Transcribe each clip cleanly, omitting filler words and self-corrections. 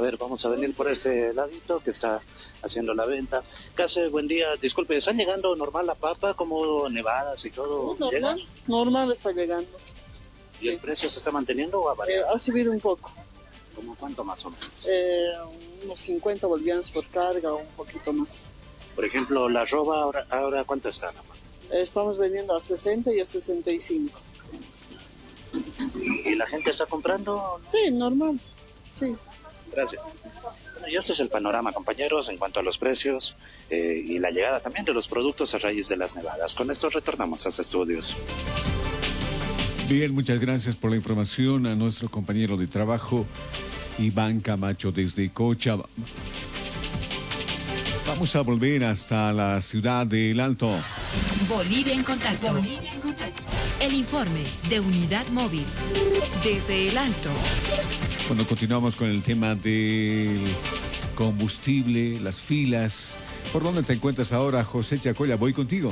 ver, vamos a venir por este ladito que está haciendo la venta. Case, buen día. Disculpe, ¿están llegando normal la papa, como nevadas y todo? No, normal, normal está llegando. ¿Y el precio se está manteniendo o ha variado? Ha subido un poco. ¿Cómo cuánto más o menos? Unos 50 bolivianos por carga o un poquito más. Por ejemplo, la arroba, ahora ¿cuánto está? Estamos vendiendo a 60 y a 65. ¿Y la gente está comprando? Sí, normal, sí. Gracias. Bueno, y este es el panorama, compañeros, en cuanto a los precios y la llegada también de los productos a raíz de las nevadas. Con esto retornamos a los estudios. Bien, muchas gracias por la información a nuestro compañero de trabajo, Iván Camacho, desde Cochabamba. Vamos a volver hasta la ciudad de El Alto. Bolivia en contacto. Bolivia en contacto. El informe de Unidad Móvil desde El Alto. Bueno, continuamos con el tema del combustible, las filas. ¿Por dónde te encuentras ahora, José Chacoya? Voy contigo.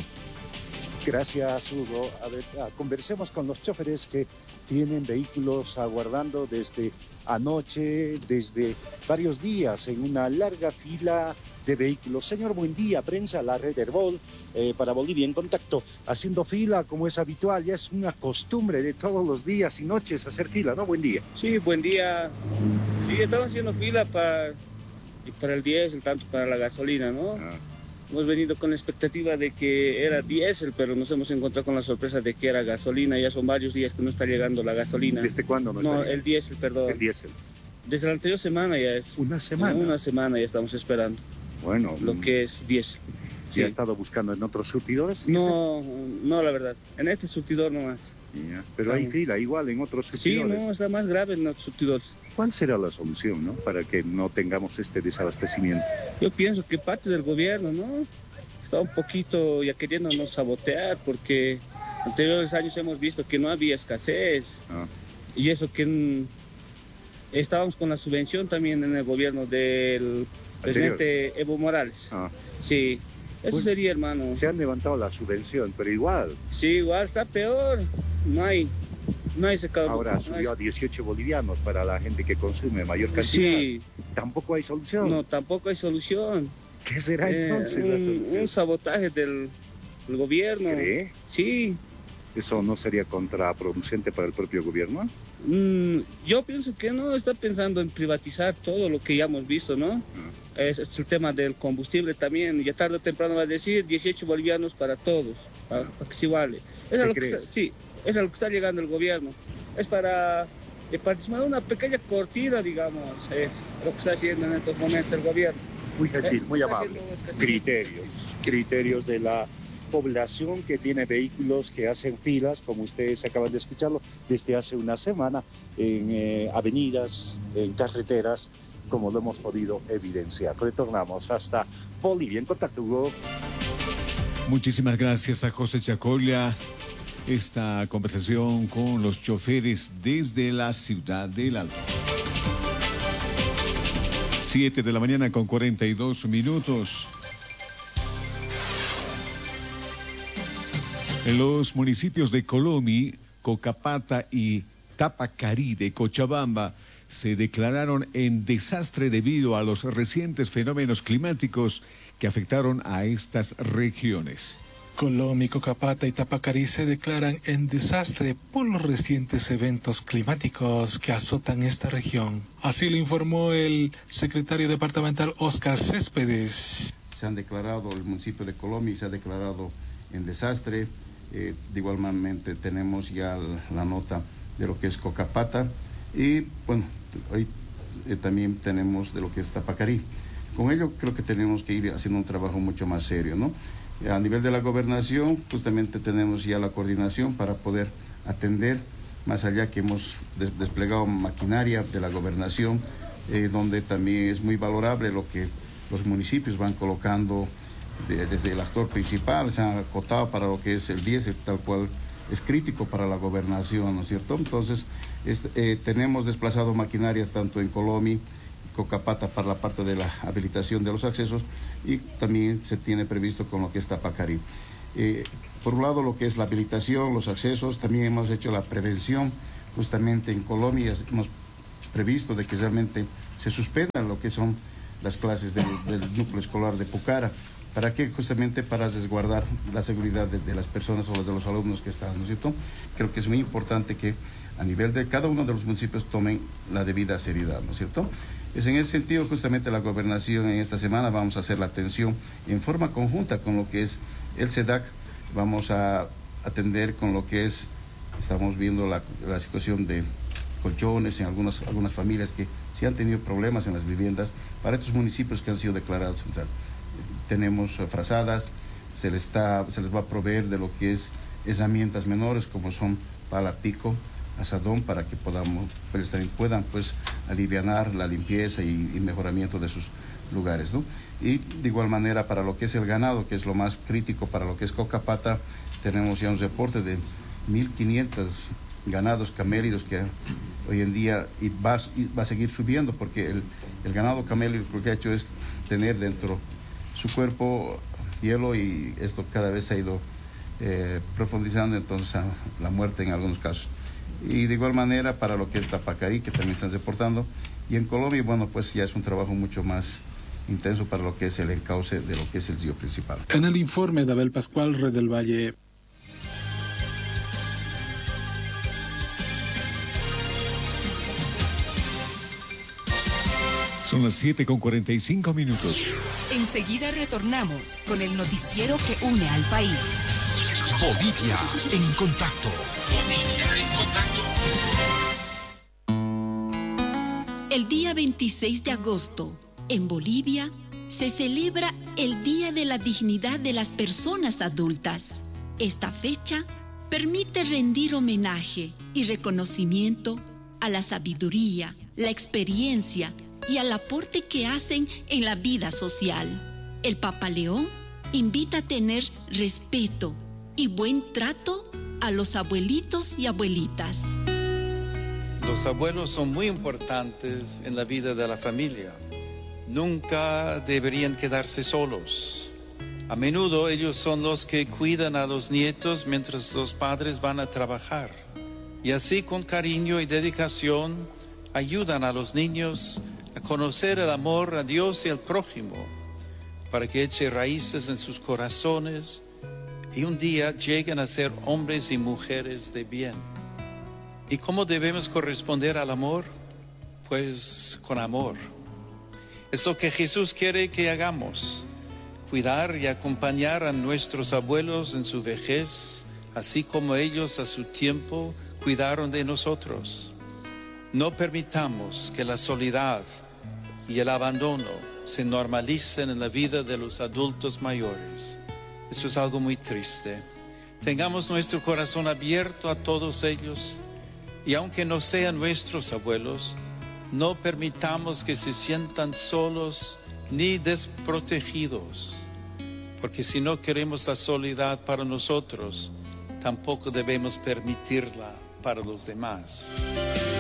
Gracias, Hugo. A ver, conversemos con los choferes que tienen vehículos aguardando desde anoche, desde varios días, en una larga fila de vehículos. Señor, buen día, prensa, la red Herbol, para Bolivia en contacto, haciendo fila como es habitual, ya es una costumbre de todos los días y noches hacer fila, ¿no? Buen día. Sí, buen día. Sí, estamos haciendo fila para el diésel, tanto para la gasolina, ¿no? Hemos venido con la expectativa de que era diésel, pero nos hemos encontrado con la sorpresa de que era gasolina. Ya son varios días que no está llegando la gasolina. ¿Desde cuándo no está llegando? El diésel, perdón. El diésel. Desde la anterior semana ya es. ¿Una semana? Una semana ya estamos esperando. Bueno. Lo que es diésel. ¿Sí ha estado buscando en otros surtidores? No, la verdad. En este surtidor nomás. Yeah. Pero hay fila igual en otros surtidores. Sí, no, está más grave en otros surtidores. ¿Cuál será la solución, no, para que no tengamos este desabastecimiento? Yo pienso que parte del gobierno, ¿no? Está un poquito ya queriéndonos sabotear, porque anteriores años hemos visto que no había escasez. Y eso que estábamos con la subvención también en el gobierno del presidente Evo Morales. Sí, eso sería, hermano. Se han levantado la subvención, pero igual. Sí, igual está peor. No hay secador. Ahora subió a 18 bolivianos para la gente que consume mayor cantidad. Sí. ¿Tampoco hay solución? No, tampoco hay solución. ¿Qué será entonces la solución? Un sabotaje del gobierno. ¿Cree? Sí. ¿Eso no sería contraproducente para el propio gobierno? Yo pienso que no, está pensando en privatizar todo lo que ya hemos visto, ¿no? Es el tema del combustible también. Ya tarde o temprano va a decir 18 bolivianos para todos, para que se iguale. Eso es lo que está, sí, eso es lo que está llegando el gobierno. Es para participar en una pequeña cortina, digamos, es lo que está haciendo en estos momentos el gobierno. Muy gentil, muy amable. Criterios de la población que tiene vehículos que hacen filas, como ustedes acaban de escucharlo, desde hace una semana en avenidas, en carreteras, como lo hemos podido evidenciar. Retornamos hasta Bolivia en contacto, Hugo. Muchísimas gracias a José Chacoya. Esta conversación con los choferes desde la ciudad del Alto. 7 de la mañana con 42 minutos. En los municipios de Colomi, Cocapata y Tapacarí de Cochabamba se declararon en desastre debido a los recientes fenómenos climáticos que afectaron a estas regiones. Colomi, Cocapata y Tapacarí se declaran en desastre por los recientes eventos climáticos que azotan esta región. Así lo informó el secretario departamental Óscar Céspedes. Se han declarado, el municipio de Colomi se ha declarado en desastre. De igualmente tenemos ya la nota de lo que es Cocapata y bueno, hoy también tenemos de lo que es Tapacarí. Con ello creo que tenemos que ir haciendo un trabajo mucho más serio, ¿no? A nivel de la gobernación, justamente tenemos ya la coordinación para poder atender, más allá que hemos desplegado maquinaria de la gobernación, donde también es muy valorable lo que los municipios van colocando desde el actor principal, se han acotado para lo que es el diésel, tal cual es crítico para la gobernación, ¿no es cierto? Entonces, tenemos desplazado maquinarias tanto en Colomi, Cocapata para la parte de la habilitación de los accesos y también se tiene previsto con lo que es Tapacarí. Por un lado, lo que es la habilitación, los accesos, también hemos hecho la prevención justamente en Colombia, hemos previsto de que realmente se suspendan lo que son las clases del núcleo escolar de Pucara. ¿Para qué? Justamente para resguardar la seguridad de las personas o de los alumnos que están, ¿no es cierto? Creo que es muy importante que a nivel de cada uno de los municipios tomen la debida seriedad, ¿no es cierto? Es en ese sentido justamente la gobernación en esta semana vamos a hacer la atención en forma conjunta con lo que es el SEDAC, vamos a atender con lo que es, estamos viendo la situación de colchones en algunas familias que sí han tenido problemas en las viviendas para estos municipios que han sido declarados central. Tenemos frazadas, se les va a proveer de lo que es herramientas menores como son pala, pico, asadón, para que ellos también puedan pues alivianar la limpieza y mejoramiento de sus lugares, ¿no? Y de igual manera para lo que es el ganado, que es lo más crítico para lo que es Cocapata, tenemos ya un reporte de 1.500 ganados camélidos que hoy en día va a seguir subiendo, porque el ganado camélido lo que ha hecho es tener dentro su cuerpo hielo, y esto cada vez se ha ido profundizando, entonces a la muerte en algunos casos. Y de igual manera para lo que es Tapacarí, que también están reportando, y en Colombia, bueno, pues ya es un trabajo mucho más intenso para lo que es el encauce de lo que es el río principal. En el informe de Abel Pascual, Red del Valle. Son las 7:45. Enseguida retornamos con el noticiero que une al país. Bolivia en contacto. El día 26 de agosto, en Bolivia, se celebra el Día de la Dignidad de las Personas Adultas. Esta fecha permite rendir homenaje y reconocimiento a la sabiduría, la experiencia y al aporte que hacen en la vida social. El Papa León invita a tener respeto y buen trato a los abuelitos y abuelitas. Los abuelos son muy importantes en la vida de la familia. Nunca deberían quedarse solos. A menudo ellos son los que cuidan a los nietos mientras los padres van a trabajar. Y así, con cariño y dedicación, ayudan a los niños a conocer el amor a Dios y al prójimo, para que eche raíces en sus corazones y un día lleguen a ser hombres y mujeres de bien. ¿Y cómo debemos corresponder al amor? Pues con amor. Es lo que Jesús quiere que hagamos: cuidar y acompañar a nuestros abuelos en su vejez, así como ellos a su tiempo cuidaron de nosotros. No permitamos que la soledad y el abandono se normalicen en la vida de los adultos mayores. Eso es algo muy triste. Tengamos nuestro corazón abierto a todos ellos, y aunque no sean nuestros abuelos, no permitamos que se sientan solos ni desprotegidos, porque si no queremos la soledad para nosotros, tampoco debemos permitirla para los demás.